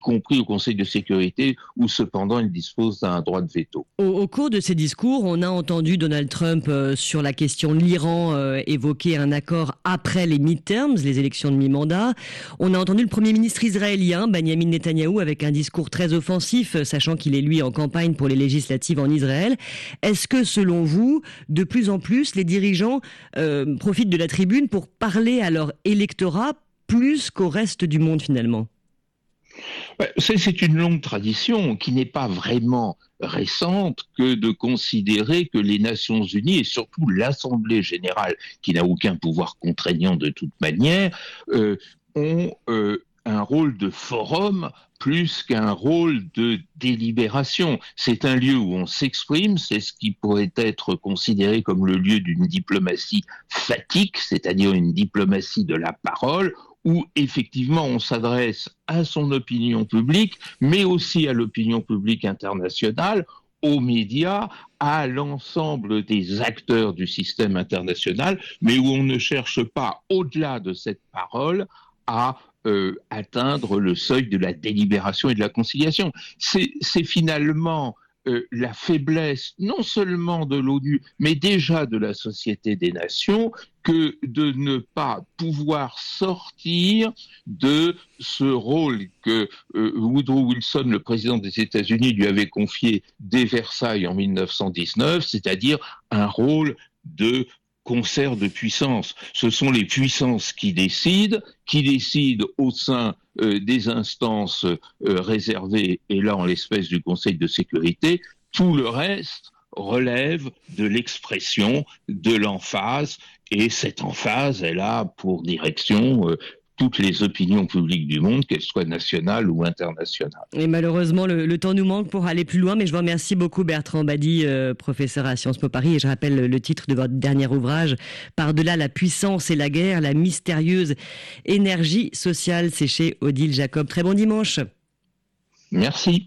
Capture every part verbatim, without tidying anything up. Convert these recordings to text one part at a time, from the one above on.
compris au Conseil de sécurité, où cependant il dispose d'un droit de veto. Au, au cours de ces discours, on a entendu Donald Trump euh, sur la question de l'Iran euh, évoquer un accord après les midterms, les élections de mi-mandat. On a entendu le Premier ministre israélien, Benjamin Netanyahou, avec un discours très offensif, sachant qu'il est lui en campagne pour les législatives en Israël. Est-ce que, selon vous, de plus en plus, les dirigeants euh, profitent de la tribune pour parler à leur électorat plus qu'au reste du monde finalement ? C'est une longue tradition qui n'est pas vraiment récente que de considérer que les Nations Unies et surtout l'Assemblée générale, qui n'a aucun pouvoir contraignant de toute manière, euh, ont euh, un rôle de forum plus qu'un rôle de délibération. C'est un lieu où on s'exprime, c'est ce qui pourrait être considéré comme le lieu d'une diplomatie phatique, c'est-à-dire une diplomatie de la parole, où effectivement on s'adresse à son opinion publique, mais aussi à l'opinion publique internationale, aux médias, à l'ensemble des acteurs du système international, mais où on ne cherche pas, au-delà de cette parole, à euh, atteindre le seuil de la délibération et de la conciliation. C'est, c'est finalement euh, la faiblesse, non seulement de l'ONU, mais déjà de la Société des Nations, que de ne pas pouvoir sortir de ce rôle que euh, Woodrow Wilson, le président des États-Unis, lui avait confié dès Versailles en mille neuf cent dix-neuf, c'est-à-dire un rôle de concert de puissances. Ce sont les puissances qui décident, qui décident au sein euh, des instances euh, réservées, et là en l'espèce du Conseil de sécurité. Tout le reste relève de l'expression, de l'emphase, et cette emphase, elle a pour direction euh, toutes les opinions publiques du monde, qu'elles soient nationales ou internationales. Et malheureusement, le, le temps nous manque pour aller plus loin, mais je vous remercie beaucoup Bertrand Badi, euh, professeur à Sciences Po Paris, et je rappelle le, le titre de votre dernier ouvrage, Par-delà la puissance et la guerre, la mystérieuse énergie sociale, c'est chez Odile Jacob. Très bon dimanche. Merci.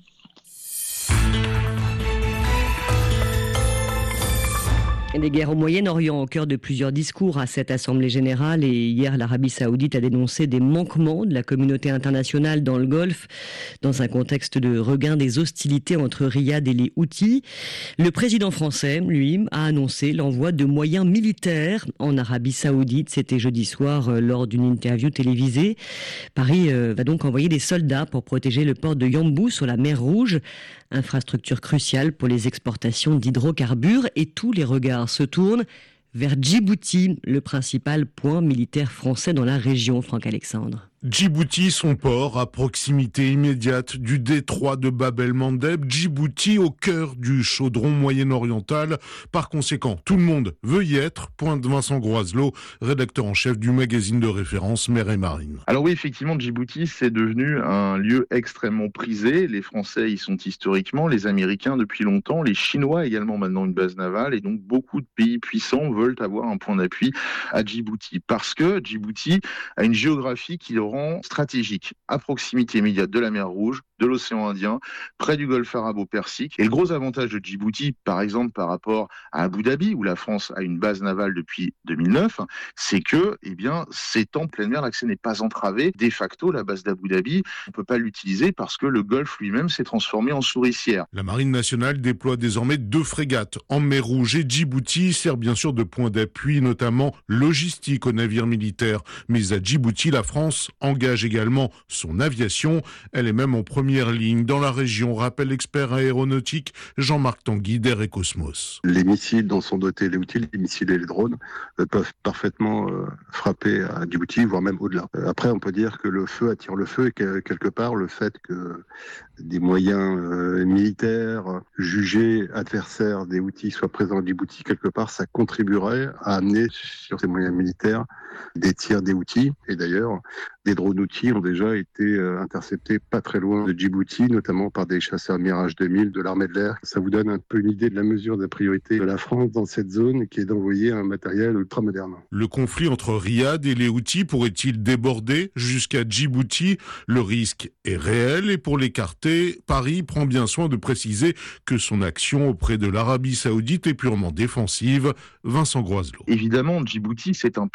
Les guerres au Moyen-Orient au cœur de plusieurs discours à cette Assemblée générale, et hier l'Arabie saoudite a dénoncé des manquements de la communauté internationale dans le Golfe dans un contexte de regain des hostilités entre Riyad et les Houthis. Le président français, lui, a annoncé l'envoi de moyens militaires en Arabie saoudite. C'était jeudi soir euh, lors d'une interview télévisée. Paris euh, va donc envoyer des soldats pour protéger le port de Yanbu sur la mer Rouge, infrastructure cruciale pour les exportations d'hydrocarbures, et tous les regards se tourne vers Djibouti, le principal point militaire français dans la région, Franck Alexandre. Djibouti, son port, à proximité immédiate du détroit de Bab el-Mandeb. Djibouti, au cœur du chaudron moyen-oriental. Par conséquent, tout le monde veut y être, pointe Vincent Groiselot, rédacteur en chef du magazine de référence Mer et Marine. Alors oui, effectivement, Djibouti, c'est devenu un lieu extrêmement prisé. Les Français y sont historiquement, les Américains depuis longtemps, les Chinois également maintenant une base navale, et donc beaucoup de pays puissants veulent avoir un point d'appui à Djibouti. Parce que Djibouti a une géographie qui le rend stratégique, à proximité immédiate de la mer Rouge, de l'océan Indien, près du golfe arabo-persique. Et le gros avantage de Djibouti, par exemple, par rapport à Abu Dhabi, où la France a une base navale depuis deux mille neuf, c'est que, eh bien, c'est en pleine mer, l'accès n'est pas entravé. De facto, la base d'Abu Dhabi, on ne peut pas l'utiliser parce que le golfe lui-même s'est transformé en souricière. La Marine nationale déploie désormais deux frégates en mer Rouge, et Djibouti sert bien sûr de point d'appui, notamment logistique aux navires militaires. Mais à Djibouti, la France engage également son aviation. Elle est même en première ligne dans la région, rappelle l'expert aéronautique Jean-Marc Tanguy d'Air et Cosmos. Les missiles dont sont dotés les outils, les missiles et les drones, euh, peuvent parfaitement euh, frapper à Djibouti, voire même au-delà. Euh, après, on peut dire que le feu attire le feu, et que quelque part, le fait que des moyens euh, militaires jugés adversaires des Houthis soient présents à Djibouti, quelque part, ça contribuerait à amener sur ces moyens militaires des tirs des Houthis. Et d'ailleurs, des drones Houthis ont déjà été euh, interceptés pas très loin de Djibouti, notamment par des chasseurs Mirage deux mille de l'armée de l'air. Ça vous donne un peu une idée de la mesure de priorité de la France dans cette zone, qui est d'envoyer un matériel ultra moderne. Le conflit entre Riyad et les Houthis pourrait-il déborder jusqu'à Djibouti ? Le risque est réel, et pour l'écarter, Paris prend bien soin de préciser que son action auprès de l'Arabie saoudite est purement défensive. Vincent Groiselot. Évidemment, Djibouti, c'est un pays souverain.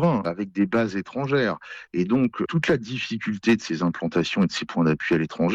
souverains avec des bases étrangères. Et donc, toute la difficulté de ces implantations et de ces points d'appui à l'étranger,